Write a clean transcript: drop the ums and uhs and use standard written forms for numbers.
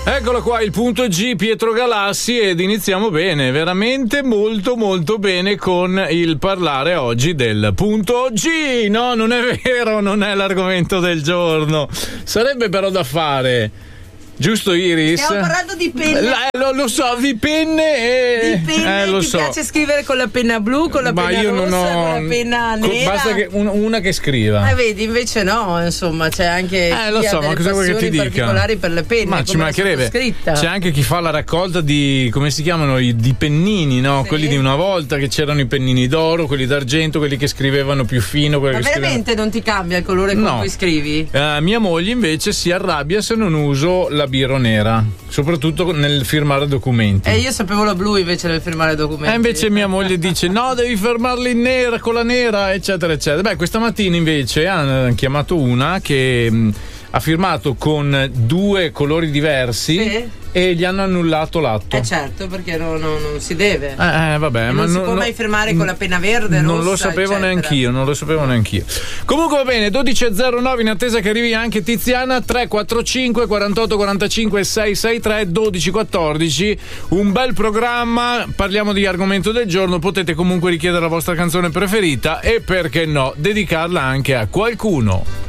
Eccolo qua il punto G, Pietro Galassi, ed iniziamo bene, veramente molto molto bene con il parlare oggi del punto G. No, non è vero, non è l'argomento del giorno. Sarebbe però da fare. Giusto, Iris? Stiamo parlando di penne. Lo so, di penne e... Di penne, lo ti so. piace scrivere con la penna blu, con la penna io rossa, non ho... con la penna nera? Basta che una che scriva. Vedi, invece no, insomma, c'è anche lo chi so, ha ma delle cosa vuoi che ti passioni dica? particolari per le penne, Ma ci come la mancherebbe. sottoscritta. C'è anche chi fa la raccolta di, come si chiamano, di pennini, no? Sì. Quelli di una volta, che c'erano i pennini d'oro, quelli d'argento, quelli che scrivevano più fino. Ma veramente non ti cambia il colore con cui scrivi? Mia moglie invece si arrabbia se non uso la biro nera, soprattutto nel firmare documenti. Io sapevo la blu invece nel firmare documenti. Invece mia moglie dice no, devi firmarli in nera, con la nera, eccetera eccetera. Beh, questa mattina invece hanno chiamato una che ha firmato con 2 colori diversi. Sì. E gli hanno annullato l'atto. Certo, perché non si deve. Vabbè, non si può mai firmare con la penna verde, non rossa, lo sapevo eccetera. neanch'io. Comunque va bene, 12.09 in attesa che arrivi anche Tiziana. 345 48 45 663 12 14. Un bel programma, parliamo di argomento del giorno. Potete comunque richiedere la vostra canzone preferita e perché no, dedicarla anche a qualcuno.